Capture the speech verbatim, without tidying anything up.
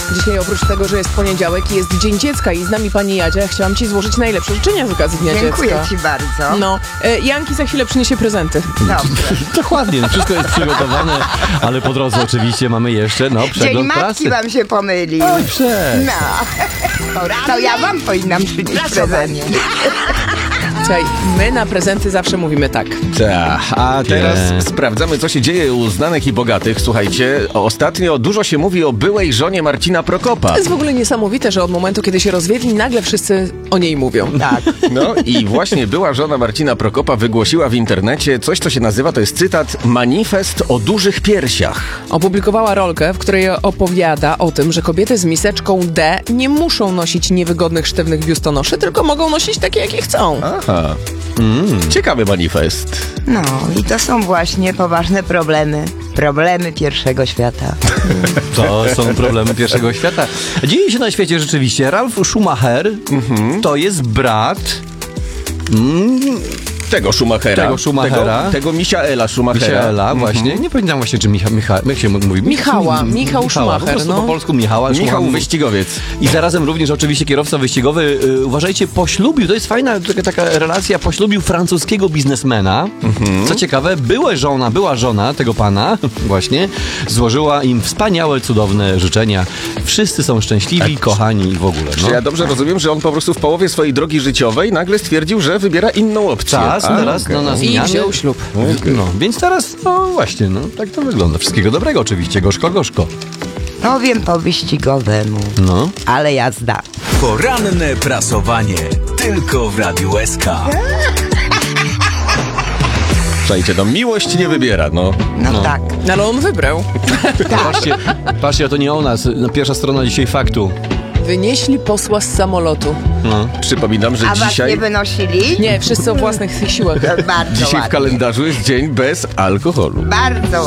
Dzisiaj oprócz tego, że jest poniedziałek, jest Dzień Dziecka i z nami pani Jadzia. Chciałam ci złożyć najlepsze życzenia z okazji Dnia Dziękuję Dziecka. ci bardzo. No, e, Janki za chwilę przyniesie prezenty. Dobrze. Dokładnie, wszystko jest przygotowane, ale po drodze oczywiście mamy jeszcze, no, Dzień przegląd matki prasy. wam się pomylił. Oj, prze. No. To ja wam powinnam przynieść prezent. Słuchaj, my na prezenty zawsze mówimy tak. Tak, a teraz Nie. sprawdzamy, co się dzieje u znanych i bogatych. Słuchajcie, ostatnio dużo się mówi o byłej żonie Marcina Prokopa. To jest w ogóle niesamowite, że od momentu, kiedy się rozwiedli, nagle wszyscy o niej mówią. Tak. No i właśnie była żona Marcina Prokopa wygłosiła w internecie coś, co się nazywa, to jest cytat, manifest o dużych piersiach. Opublikowała rolkę, w której opowiada o tym, że kobiety z miseczką D nie muszą nosić niewygodnych, sztywnych biustonoszy, tylko mogą nosić takie, jakie chcą. Aha. Mm. Ciekawy manifest. No i to są właśnie poważne problemy. Problemy pierwszego świata. To są problemy pierwszego świata. Dzieje się na świecie rzeczywiście. Ralf Schumacher to jest brat mm, Tego Schumachera. Tego Schumachera. Tego, tego Michaela Schumachera. Michaela, właśnie. Nie pamiętam właśnie, czy Micha, Micha, jak się mówi? Michała, Michał Michała, Schumacher, po prostu no. po polsku Michała Michał Schumacher. wyścigowiec. I zarazem również oczywiście kierowca wyścigowy, y, uważajcie, poślubił, to jest fajna taka, taka relacja, poślubił francuskiego biznesmena. Mhm. Co ciekawe, była żona, była żona tego pana, właśnie, złożyła im wspaniałe, cudowne życzenia. Wszyscy są szczęśliwi, kochani i w ogóle. Czy No. ja dobrze rozumiem, że on po prostu w połowie swojej drogi życiowej nagle stwierdził, że wybiera inną opcję? Czas, A, teraz okej. no, na I zmianę. wziął ślub. No, więc teraz, no właśnie, no tak to wygląda. Wszystkiego dobrego oczywiście, gorzko, gorzko. Powiem po wyścigowemu. No. Ale jazda. Poranne prasowanie. Tylko w Radiu S K. Słuchajcie, no miłość nie wybiera, no. No, No. tak. No, ale on wybrał. Patrzcie, patrzcie, to nie o nas. No, pierwsza strona dzisiaj faktu. Wynieśli posła z samolotu. No. Przypominam, że A was nie dzisiaj, wynosili? Nie, wszyscy o własnych siłach. To bardzo dzisiaj w ładnie. kalendarzu jest dzień bez alkoholu. Bardzo